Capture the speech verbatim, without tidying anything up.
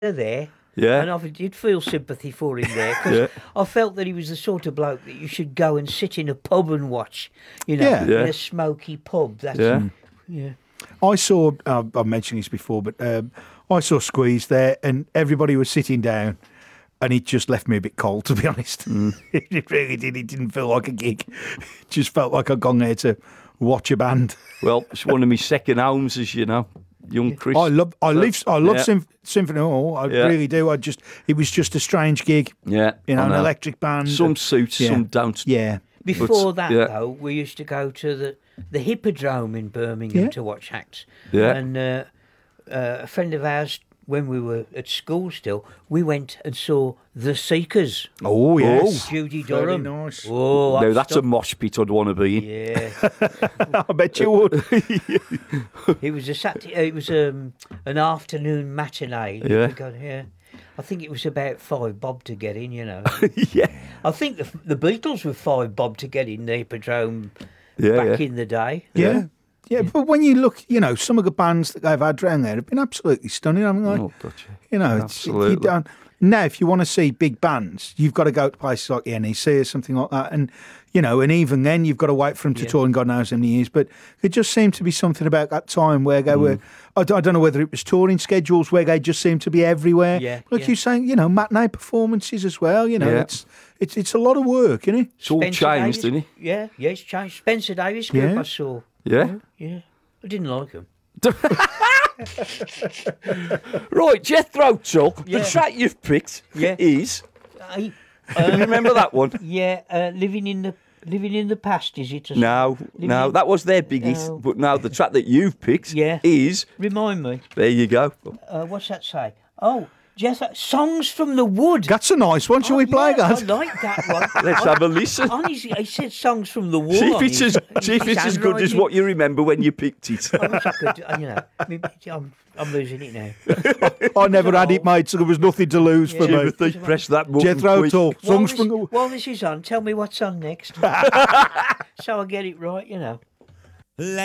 there. Yeah. And I did feel sympathy for him there because Yeah. I felt that he was the sort of bloke that you should go and sit in a pub and watch, you know, Yeah. in Yeah. a smoky pub. That's Yeah. yeah. I saw, uh, I've mentioned this before, but um, I saw Squeeze there and everybody was sitting down and it just left me a bit cold, to be honest. It really did. It didn't feel like a gig. It just felt like I'd gone there to watch a band. Well, it's one of my second homes, as you know, young Chris. I love, I live, I love Yeah. Symf- Symphony Hall. I Yeah. really do. I just, it was just a strange gig. Yeah, You know, I an electric band. Some suits, Yeah. some don't. Yeah. Before But, that, yeah. though, we used to go to the, the Hippodrome in Birmingham Yeah. to watch acts. Yeah. And uh, uh, a friend of ours, when we were at school still, we went and saw The Seekers. Oh, yes. Judy Very Durham. nice. Oh, No, hot that's a stuff. mosh pit I'd want to be in. Yeah, I bet you would. it was a Saturday. It was um, an afternoon matinee. Yeah. We got here. I think it was about five bob to get in. You know, yeah. I think the the Beatles were five bob to get in the Hippodrome Yeah, back yeah. in the day. Yeah. Yeah, but when you look, you know, some of the bands that they've had around there have been absolutely stunning. I mean, like, Oh, gotcha. you know, it's, you Absolutely. don't, now if you want to see big bands, you've got to go to places like the N E C or something like that. And, you know, and even then you've got to wait for them to tour in God knows how many years. But it just seemed to be something about that time where they were, I, d- I don't know whether it was touring schedules where they just seemed to be everywhere. Yeah, Like yeah. you're saying, you know, matinee performances as well. You know, Yeah. it's, it's it's a lot of work, isn't it? It's all Spencer changed, Davis- isn't it? Yeah, yeah, it's changed. Spencer Davis group Yeah. I saw. Yeah. Yeah, I didn't like him. Right, Jethro Tull, Yeah. the track you've picked Yeah. is. I, You remember that one? yeah, uh, living in the living in the past, is it? or No, something? no, Living- that was their biggest. No. But now the track that you've picked Yeah. is. Remind me. There you go. Uh, what's that say? Oh, Jethro, songs from the wood. That's a nice one. Shall Oh, we play yeah, that? I like that one. Let's have a listen. Honestly, he said songs from the wood. See if on it's his- as, see if his it's as good as handwriting. what you remember when you picked it. I wish I could, uh, you know, maybe I'm, I'm losing it now. I never had it, mate, so there was nothing to lose for me. Timothy, press that button. Jethro quick. Tull, While songs this, from the. while this is on, tell me what's on next. So I get it right, you know.